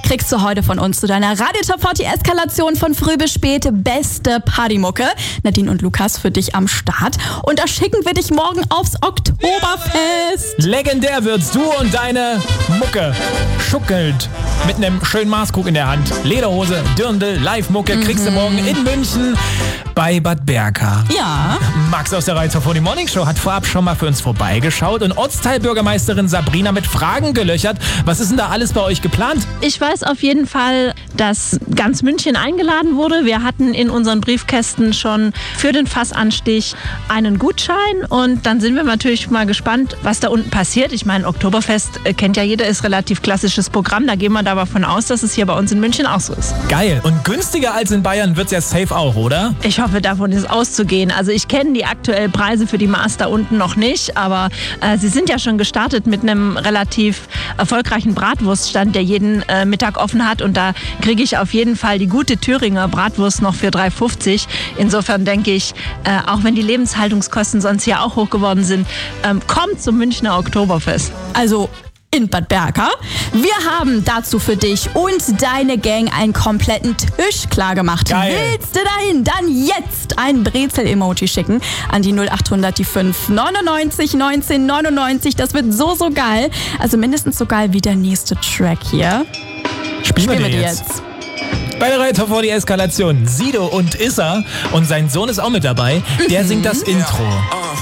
kriegst du heute von uns zu deiner Radio Top 40 Eskalation von früh bis spät beste Partymucke. Nadine und Lukas für dich am Start. Und da schicken wir dich morgen aufs Oktoberfest. Legendär wird's, du und deine Mucke. Schuckelt mit einem schönen Maßkrug in der Hand. Lederhose, Dirndl, Live-Mucke kriegst du morgen in München bei Bad Berka. Ja. Max aus der Radio Top 40 Morning Show hat vorab schon mal für uns vorbeigeschaut und Ortsteilbürgermeisterin Sabrina mit Fragen gelöchert. Was ist denn da alles bei euch geplant? Ich weiß auf jeden Fall, dass ganz München eingeladen wurde. Wir hatten in unseren Briefkästen schon für den Fassanstich einen Gutschein und dann sind wir natürlich mal gespannt, was da unten passiert. Ich meine, Oktoberfest kennt ja jeder, ist relativ klassisches Programm. Da gehen wir da davon aus, dass es hier bei uns in München auch so ist. Geil. Und günstiger als in Bayern wird's ja safe auch, oder? Ich hoffe, davon ist auszugehen. Also ich kenne die aktuellen Preise für die Master unten noch nicht, aber sie sind ja schon gestartet mit einem relativ erfolgreichen Bratwurststand, der jeden Mittag offen hat und da kriege ich auf jeden Fall die gute Thüringer Bratwurst noch für 3,50. Insofern denke ich, auch wenn die Lebenshaltungskosten sonst hier auch hoch geworden sind, kommt zum Münchner Oktoberfest. Also in Bad Berka. Wir haben dazu für dich und deine Gang einen kompletten Tisch klar gemacht. Geil. Willst du dahin? Dann jetzt ein Brezel-Emoji schicken an die 0800 die 5 99 19 99. Das wird so geil. Also mindestens so geil wie der nächste Track hier. Spielen wir den jetzt. Bei der Radio Top 40 Eskalation Sido und Issa und sein Sohn ist auch mit dabei. Der singt das Intro.